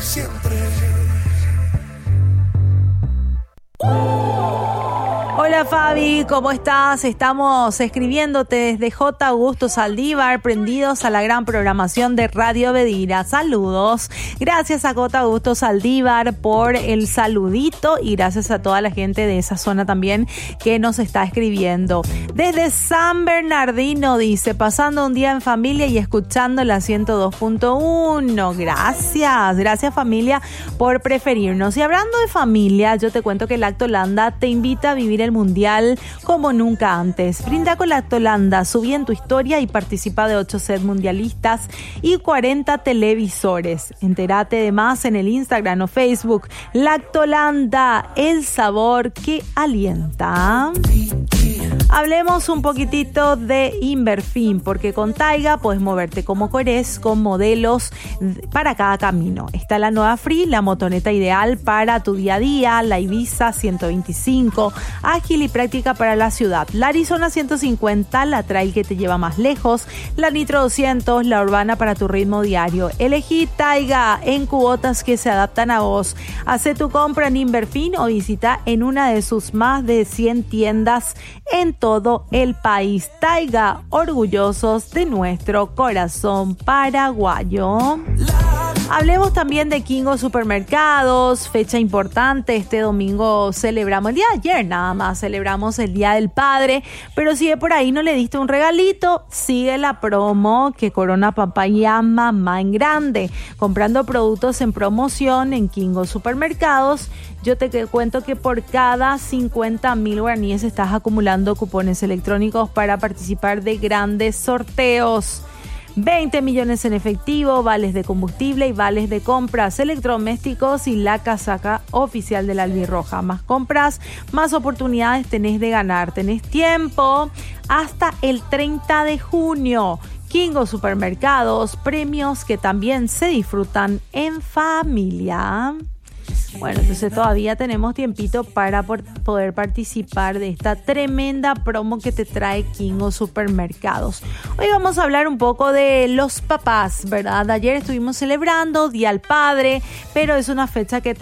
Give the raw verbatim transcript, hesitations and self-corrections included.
siempre. Hola Fabi, ¿cómo estás? Estamos escribiéndote desde J. Augusto Saldívar, prendidos a la gran programación de Radio Bedira. Saludos. Gracias a J. Augusto Saldívar por el saludito y gracias a toda la gente de esa zona también que nos está escribiendo. Desde San Bernardino dice, pasando un día en familia y escuchando la ciento dos punto uno. Gracias, gracias familia por preferirnos. Y hablando de familia, yo te cuento que Lactolanda te invita a vivir el mundial como nunca antes. Brinda con Lactolanda, subí en tu historia y participa de ocho sets mundialistas y cuarenta televisores. Entérate de más en el Instagram o Facebook. Lactolanda, el sabor que alienta. Hablemos un poquitito de Inverfin, porque con Taiga puedes moverte como querés con modelos para cada camino. Está la nueva Free, la motoneta ideal para tu día a día, la Ibiza ciento veinticinco, ágil y práctica para la ciudad, la Arizona ciento cincuenta, la trail que te lleva más lejos, la Nitro doscientos, la urbana para tu ritmo diario. Elegí Taiga en cuotas que se adaptan a vos. Hacé tu compra en Inverfin o visita en una de sus más de cien tiendas en todo el país. Taiga, orgullosos de nuestro corazón paraguayo. Hablemos también de Kingo Supermercados, fecha importante. Este domingo celebramos, el día de ayer nada más, celebramos el Día del Padre, pero si de por ahí no le diste un regalito, sigue la promo que corona papá y a mamá en grande. Comprando productos en promoción en Kingo Supermercados, yo te cuento que por cada cincuenta mil guaraníes estás acumulando cupones electrónicos para participar de grandes sorteos. veinte millones en efectivo, vales de combustible y vales de compras, electrodomésticos y la casaca oficial de la Albirroja. Más compras, más oportunidades tenés de ganar. Tenés tiempo hasta el treinta de junio. Kingo Supermercados, premios que también se disfrutan en familia. Bueno, entonces todavía tenemos tiempito para poder participar de esta tremenda promo que te trae Kingo Supermercados. Hoy vamos a hablar un poco de los papás, ¿verdad? Ayer estuvimos celebrando Día del Padre, pero es una fecha que